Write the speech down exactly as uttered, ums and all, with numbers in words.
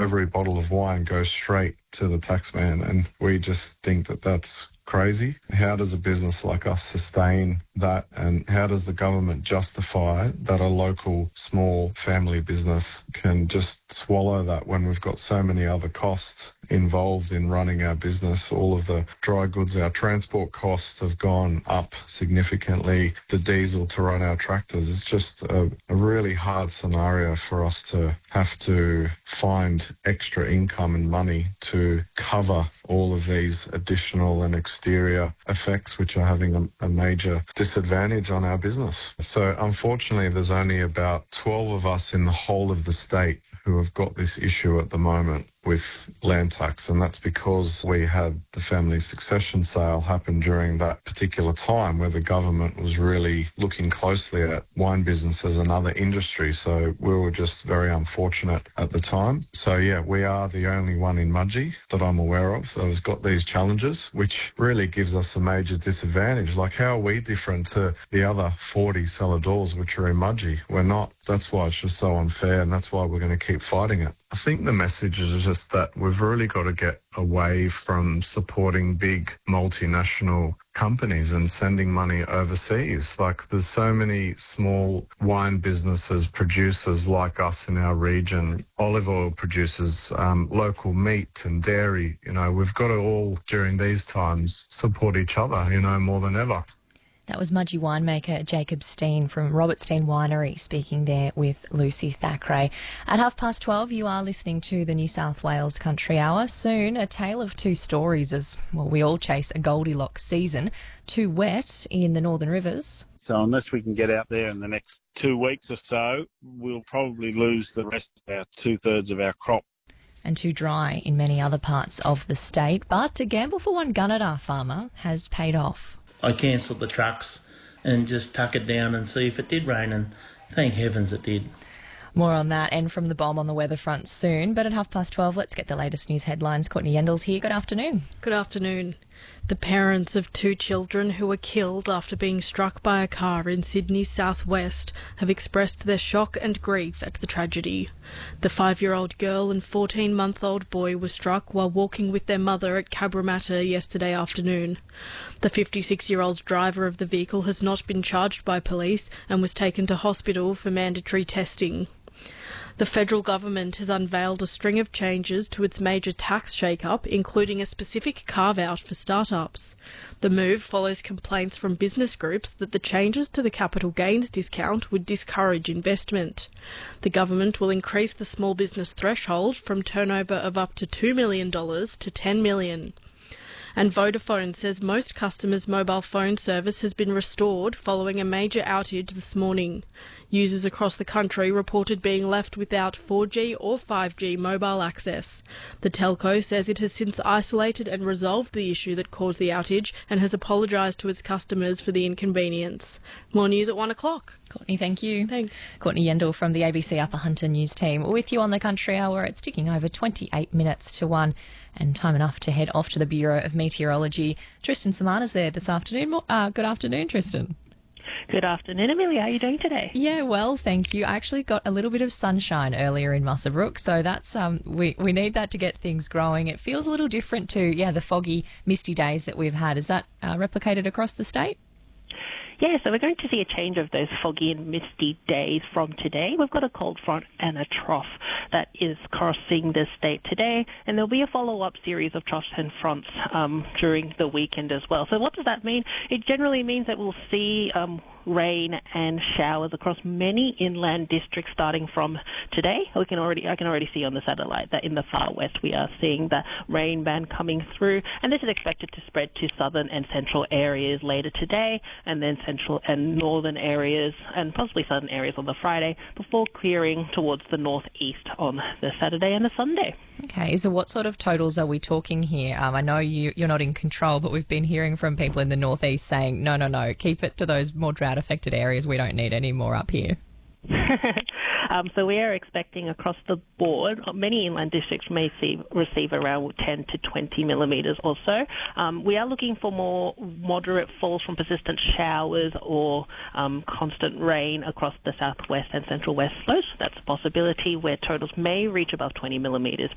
every bottle of wine goes straight to the taxman, and we just think that that's crazy. How does a business like us sustain that, and how does the government justify that a local small family business can just swallow that when we've got so many other costs involved in running our business? All of the dry goods, our transport costs have gone up significantly. The diesel to run our tractors is just a, a really hard scenario for us to have to find extra income and money to cover all of these additional and exterior effects which are having a, a major disadvantage on our business. So unfortunately, there's only about twelve of us in the whole of the state who have got this issue at the moment with land tax, and that's because we had the family succession sale happen during that particular time where the government was really looking closely at wine business as another industry. So we were just very unfortunate at the time. So yeah, we are the only one in Mudgee that I'm aware of that has got these challenges, which really gives us a major disadvantage. Like, how are we different to the other forty cellar doors which are in Mudgee? We're not. That's why it's just so unfair, and that's why we're going to keep fighting it. I think the message is just that we've really got to get away from supporting big multinational companies and sending money overseas. Like, there's so many small wine businesses, producers like us in our region, olive oil producers, um, local meat and dairy. You know, we've got to all, during these times, support each other, you know, more than ever. That was Mudgee winemaker Jacob Steen from Robert Steen Winery speaking there with Lucy Thackeray. At half past twelve, you are listening to the New South Wales Country Hour. Soon, a tale of two stories as, well, we all chase a Goldilocks season. Too wet in the Northern Rivers. So unless we can get out there in the next two weeks or so, we'll probably lose the rest of our two-thirds of our crop. And too dry in many other parts of the state. But to gamble for one Gunnedah farmer has paid off. I cancelled the trucks and just tuck it down and see if it did rain, and thank heavens it did. More on that and from the bomb on the weather front soon. But at half past twelve, let's get the latest news headlines. Courtney Yendall's here. Good afternoon. Good afternoon. The parents of two children who were killed after being struck by a car in Sydney's southwest have expressed their shock and grief at the tragedy. The five-year-old girl and fourteen-month-old boy were struck while walking with their mother at Cabramatta yesterday afternoon. The fifty-six-year-old driver of the vehicle has not been charged by police and was taken to hospital for mandatory testing. The federal government has unveiled a string of changes to its major tax shake-up, including a specific carve-out for startups. The move follows complaints from business groups that the changes to the capital gains discount would discourage investment. The government will increase the small business threshold from turnover of up to two million dollars to ten million dollars. And Vodafone says most customers' mobile phone service has been restored following a major outage this morning. Users across the country reported being left without four G or five G mobile access. The telco says it has since isolated and resolved the issue that caused the outage and has apologised to its customers for the inconvenience. More news at one o'clock. Courtney, thank you. Thanks. Courtney Yendall from the A B C Upper Hunter News team with you on the Country Hour. It's ticking over twenty-eight minutes to one and time enough to head off to the Bureau of Meteorology. Tristan Samana's there this afternoon. Uh, good afternoon, Tristan. Good afternoon, Amelia. How are you doing today? Yeah, well, thank you. I actually got a little bit of sunshine earlier in Muswellbrook, so that's um we, we need that to get things growing. It feels a little different to, yeah, the foggy, misty days that we've had. Is that uh, replicated across the state? Yeah, so we're going to see a change of those foggy and misty days from today. We've got a cold front and a trough that is crossing the state today, and there'll be a follow-up series of troughs and fronts um, during the weekend as well. So what does that mean? It generally means that we'll see um, rain and showers across many inland districts starting from today. We can already, I can already see on the satellite that in the far west we are seeing the rain band coming through, and this is expected to spread to southern and central areas later today, and then central and northern areas and possibly southern areas on the Friday before clearing towards the northeast on the Saturday and the Sunday. Okay, so what sort of totals are we talking here? Um, I know you, you're not in control, but we've been hearing from people in the northeast saying, no, no, no, keep it to those more drought-affected areas. We don't need any more up here. um, so we are expecting across the board, many inland districts may see, receive around ten to twenty millimetres or so. Um, we are looking for more moderate falls from persistent showers or um, constant rain across the southwest and central west slopes. That's a possibility where totals may reach above twenty millimetres